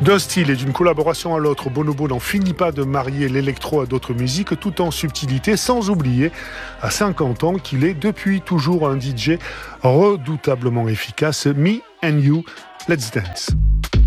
D'un style et d'une collaboration à l'autre, Bonobo n'en finit pas de marier l'électro à d'autres musiques tout en subtilité, sans oublier à 50 ans qu'il est depuis toujours un DJ redoutablement efficace. Me and You, let's dance.